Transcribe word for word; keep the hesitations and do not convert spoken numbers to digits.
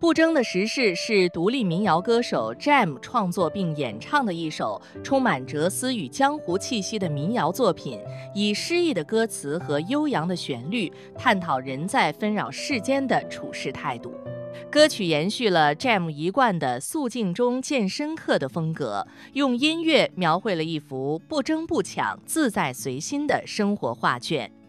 不争的时事是独立民谣歌手 Jam 创作并演唱的一首充满哲思与江湖气息的民谣作品，以诗意的歌词和悠扬的旋律，探讨人在纷扰世间的处事态度。歌曲延续了 Jam 一贯的肃静中见深刻的风格，用音乐描绘了一幅不争不抢、自在随心的生活画卷。